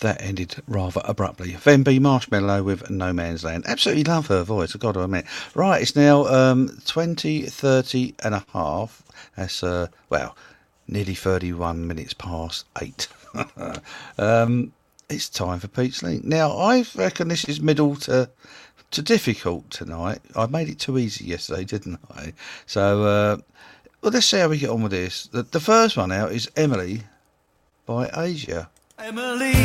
That ended rather abruptly. Venby Marshmallow with No Man's Land. Absolutely love her voice, I've got to admit. Right, it's now 20:30 and a half. That's, nearly 31 minutes past 8. It's time for Pete's Link. Now, I reckon this is middle to difficult tonight. I made it too easy yesterday, didn't I? So, let's see how we get on with this. The first one out is Emily by Asia. Emily.